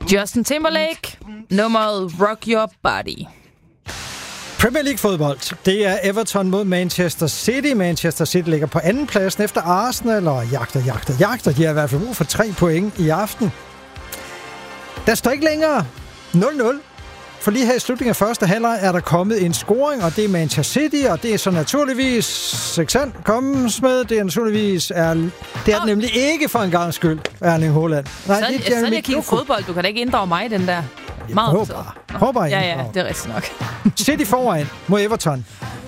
Justin Timberlake, nummeret Rock Your Body. Premier League fodbold. Det er Everton mod Manchester City. Manchester City ligger på anden pladsen efter Arsenal og jagter. De har i hvert fald brug for 3 point i aften. Der står ikke længere 0-0. For lige her i slutningen af første halvleg er der kommet en scoring, og det er Manchester City, og det er så naturligvis Sexan kommes med. Det er naturligvis det er nemlig ikke for en gang skyld, Erling Haaland. Nej, så er det kigge fodbold. Du kan da ikke inddrage mig i den der. Håber jeg. Ja, det er rigtigt nok. City foran mod Everton.